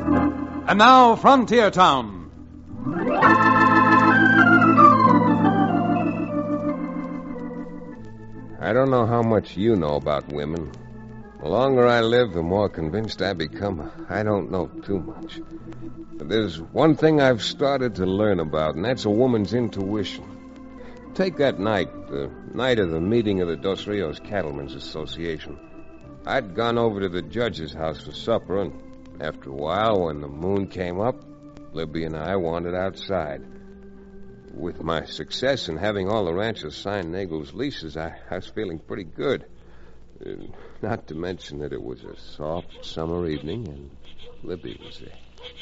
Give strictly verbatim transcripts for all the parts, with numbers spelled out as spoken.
And now, Frontier Town. I don't know how much you know about women. The longer I live, the more convinced I become I don't know too much. But there's one thing I've started to learn about, and that's a woman's intuition. Take that night, the night of the meeting of the Dos Rios Cattlemen's Association. I'd gone over to the judge's house for supper, and after a while, when the moon came up, Libby and I wandered outside. With my success in having all the ranchers sign Nagel's leases, I, I was feeling pretty good. Uh, not to mention that it was a soft summer evening, and Libby was there.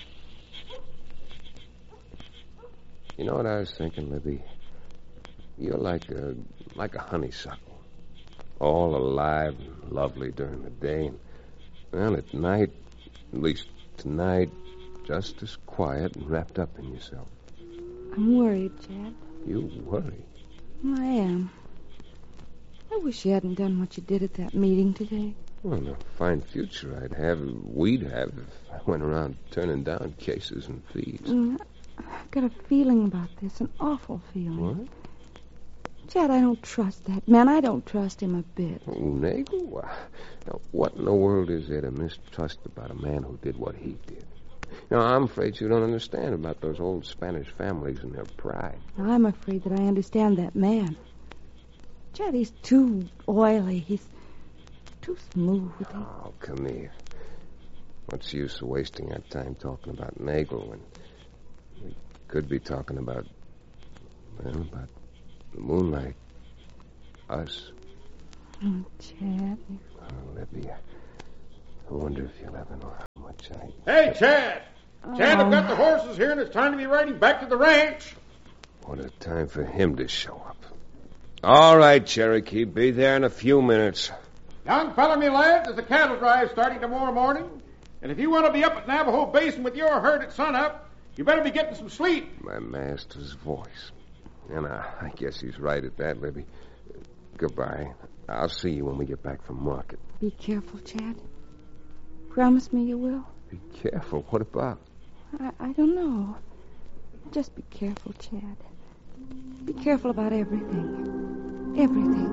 You know what I was thinking, Libby? You're like a like a honeysuckle, all alive and lovely during the day, and well, at night, at least tonight, just as quiet and wrapped up in yourself. I'm worried, Chad. You worry? I am. I wish you hadn't done what you did at that meeting today. Well, a fine future I'd have, we'd have, if I went around turning down cases and fees. Mm, I've got a feeling about this, an awful feeling. What? Chad, I don't trust that man. I don't trust him a bit. Oh, Nagel? Now, what in the world is there to mistrust about a man who did what he did? Now, I'm afraid you don't understand about those old Spanish families and their pride. I'm afraid that I understand that man. Chad, he's too oily. He's too smooth. Oh, come here. What's the use of wasting our time talking about Nagel when we could be talking about, well, about the moonlight. Us. Oh, Chad. Oh, Libby, I wonder if you'll ever know how much I... Hey, Chad! Chad, I've got the horses here, and it's time to be riding back to the ranch. What a time for him to show up. All right, Cherokee, be there in a few minutes. Young fella, me lad, there's a cattle drive starting tomorrow morning, and if you want to be up at Navajo Basin with your herd at sunup, you better be getting some sleep. My master's voice. And I, I guess he's right at that, Libby. Goodbye. I'll see you when we get back from market. Be careful, Chad. Promise me you will. Be careful? What about? I, I don't know. Just be careful, Chad. Be careful about everything. Everything.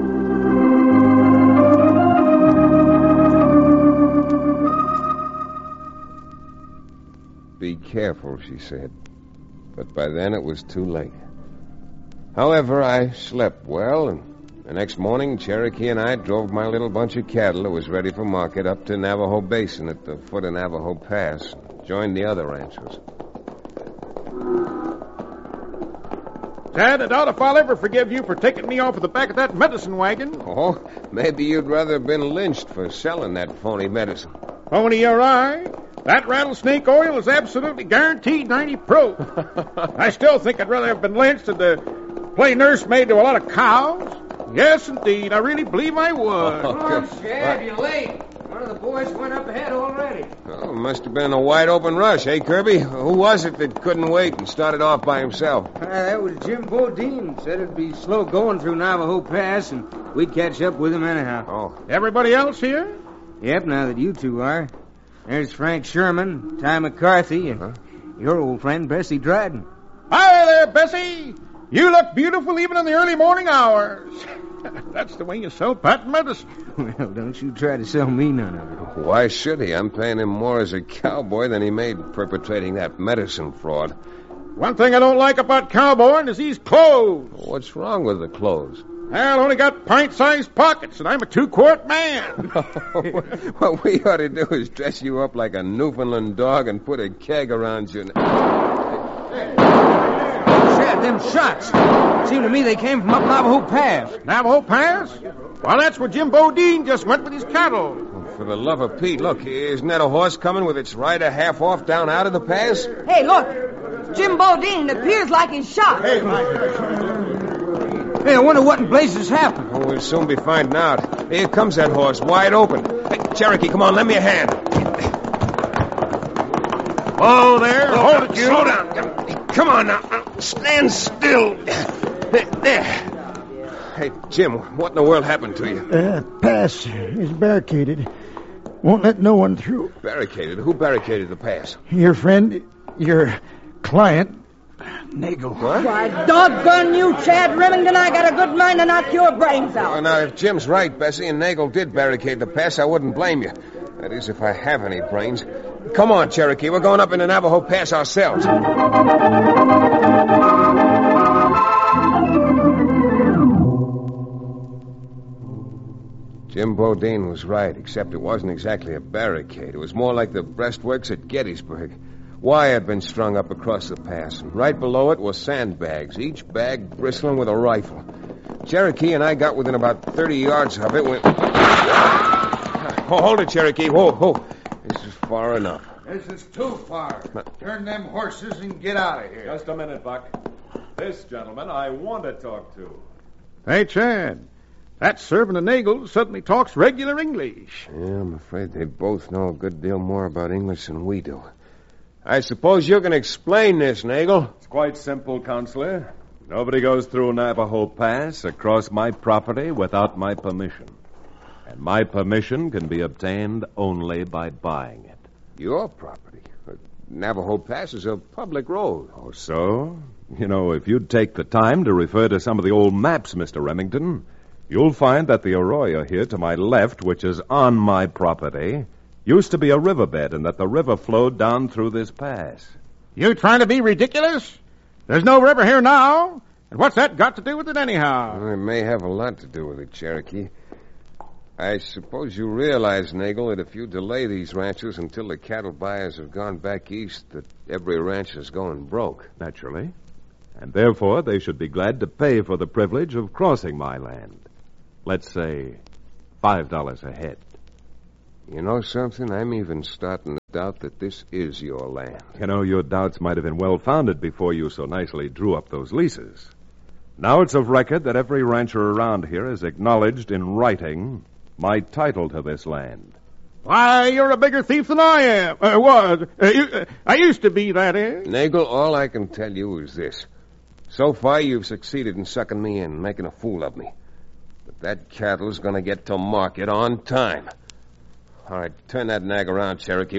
Be careful, she said. But by then it was too late. However, I slept well, and the next morning, Cherokee and I drove my little bunch of cattle that was ready for market up to Navajo Basin at the foot of Navajo Pass and joined the other ranchers. Chad, I doubt if I'll ever forgive you for taking me off of the back of that medicine wagon. Oh, maybe you'd rather have been lynched for selling that phony medicine. Phony or I, that rattlesnake oil is absolutely guaranteed ninety proof. I still think I'd rather have been lynched than to play nursemaid to a lot of cows. Yes, indeed. I really believe I would. Come on, Chad, you're late. One of the boys went up ahead already. Oh, must have been a wide-open rush, eh, Kirby? Who was it that couldn't wait and started off by himself? Uh, that was Jim Bodine. Said it'd be slow going through Navajo Pass, and we'd catch up with him anyhow. Oh. Everybody else here? Yep, now that you two are. There's Frank Sherman, Ty McCarthy, and huh? your old friend, Bessie Dryden. Hi there, Bessie. You look beautiful even in the early morning hours. That's the way you sell patent medicine. Well, don't you try to sell me none of it. Why should he? I'm paying him more as a cowboy than he made perpetrating that medicine fraud. One thing I don't like about cowboying is these clothes. What's wrong with the clothes? Well, only got pint-sized pockets, and I'm a two-quart man. What we ought to do is dress you up like a Newfoundland dog and put a keg around you. Chad, them shots. Seemed to me they came from up Navajo Pass. Navajo Pass? Well, that's where Jim Bodine just went with his cattle. Well, for the love of Pete, look, isn't that a horse coming with its rider half off down out of the pass? Hey, look. Jim Bodine appears like he's shot. Hey, Hey, I wonder what in blazes happened. Oh, we'll soon be finding out. Here comes that horse, wide open. Hey, Cherokee, come on, lend me a hand. Oh, there. Oh, Hold it, you. Slow down. Come on now. Stand still. There. there. Hey, Jim, what in the world happened to you? Uh, pass is barricaded. Won't let no one through. Barricaded? Who barricaded the pass? Your friend, your client, Nagel. What? Why, doggone you, Chad Remington, I got a good mind to knock your brains out. Well, now, if Jim's right, Bessie, and Nagel did barricade the pass, I wouldn't blame you. That is, if I have any brains. Come on, Cherokee. We're going up into Navajo Pass ourselves. Jim Bodine was right, except it wasn't exactly a barricade. It was more like the breastworks at Gettysburg. Wire had been strung up across the pass, and right below it were sandbags, each bag bristling with a rifle. Cherokee and I got within about thirty yards of it when... Oh, hold it, Cherokee. Whoa, whoa. This is far enough. This is too far. Turn them horses and get out of here. Just a minute, Buck. This gentleman I want to talk to. Hey, Chad. That servant of Nagel suddenly talks regular English. Yeah, I'm afraid they both know a good deal more about English than we do. I suppose you can explain this, Nagel. It's quite simple, Counselor. Nobody goes through Navajo Pass across my property without my permission. And my permission can be obtained only by buying it. Your property? Navajo Pass is a public road. Oh, so? You know, if you'd take the time to refer to some of the old maps, Mister Remington, you'll find that the arroyo here to my left, which is on my property, used to be a riverbed, and that the river flowed down through this pass. You trying to be ridiculous? There's no river here now. And what's that got to do with it anyhow? Well, it may have a lot to do with it, Cherokee. I suppose you realize, Nagel, that if you delay these ranches until the cattle buyers have gone back east, that every ranch is going broke. Naturally. And therefore, they should be glad to pay for the privilege of crossing my land. Let's say five dollars a head. You know something? I'm even starting to doubt that this is your land. You know, your doubts might have been well-founded before you so nicely drew up those leases. Now it's of record that every rancher around here has acknowledged in writing my title to this land. Why, you're a bigger thief than I am. Uh, was. Uh, you, uh, I used to be, that is. Nagel, all I can tell you is this. So far, you've succeeded in sucking me in, making a fool of me. But that cattle's going to get to market on time. All right, turn that nag around, Cherokee.